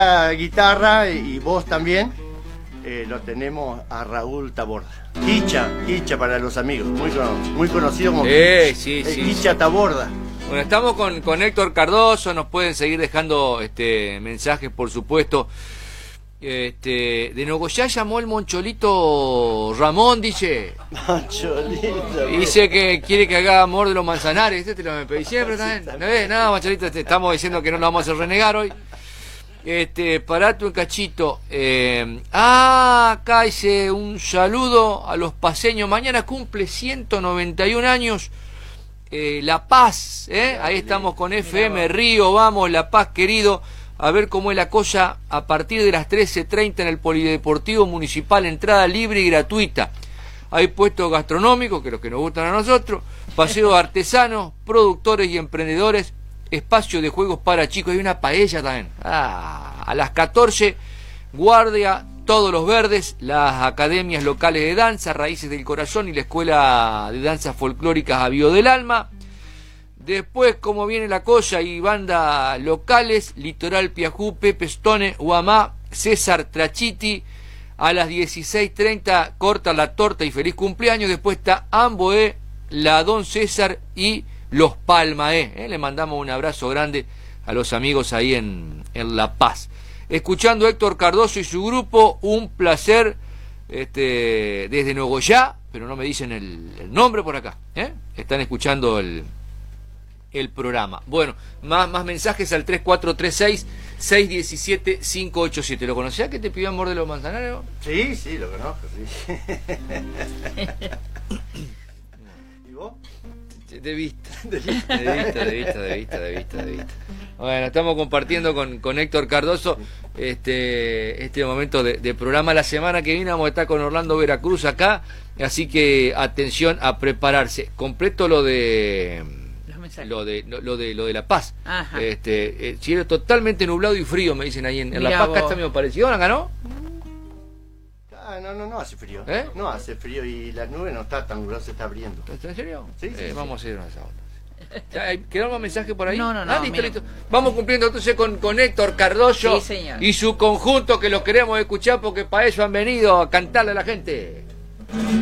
La guitarra y voz también lo tenemos a Raúl Taborda. Quicha para los amigos, muy conocido como Quicha Taborda. Bueno, estamos con Héctor Cardoso, nos pueden seguir dejando mensajes, por supuesto. De Nogoyá llamó el Moncholito Ramón, dice. Moncholito. Dice que quiere que haga Amor de los Manzanares. Te lo me pedí siempre también. ¿No ves? Nada, Moncholito, estamos diciendo que no lo vamos a hacer renegar hoy. Parate un cachito. Acá dice un saludo a los paseños. Mañana cumple 191 años La Paz, ahí estamos con FM Río, vamos, La Paz, querido. A ver cómo es la cosa a partir de las 13:30 en el Polideportivo Municipal, entrada libre y gratuita. Hay puestos gastronómicos, que es lo que nos gustan a nosotros, paseo de artesanos, productores y emprendedores, espacio de juegos para chicos, hay una paella también. A las 14, guardia, todos los verdes, las academias locales de danza, Raíces del Corazón y la Escuela de Danzas Folclóricas Avío del Alma. Después, como viene la cosa, y bandas locales, Litoral Piajú, Pepe Stone, Guamá, César Trachiti. A las 16:30 corta la torta y feliz cumpleaños. Después está Amboé, la Don César y Los Palmaé. Le mandamos un abrazo grande a los amigos ahí en La Paz. Escuchando a Héctor Cardoso y su grupo, un placer desde Nogoyá, pero no me dicen el nombre por acá. Están escuchando el programa. Bueno, más mensajes al 3436-617-587. ¿Lo conocías que te pidió Amor de los Manzanares? Sí, lo conozco, sí. ¿Y vos? De vista. Bueno, estamos compartiendo con Héctor Cardoso este momento de programa. La semana que viene vamos a estar con Orlando Veracruz acá, así que atención a prepararse. Completo lo de La Paz. Cielo totalmente nublado y frío, me dicen ahí en La Paz. Acá está medio parecido, ¿acá no? No hace frío. No hace frío y la nube no está tan gruesa, se está abriendo. ¿En serio? Sí. Vamos a ir a esa onda. ¿Quedó algún mensaje por ahí? No. Listo. Vamos cumpliendo entonces con Héctor Cardoso y su conjunto, que los queremos escuchar porque para eso han venido a cantarle a la gente.